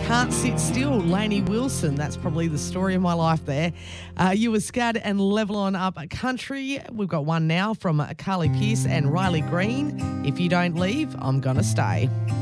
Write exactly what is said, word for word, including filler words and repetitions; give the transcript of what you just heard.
Can't Sit Still, Lainey Wilson. That's probably the story of my life there. Uh, you were Scud and Level On Up Country. We've got one now from Carly Pearce and Riley Green. If You Don't Leave, I'm Gonna Stay.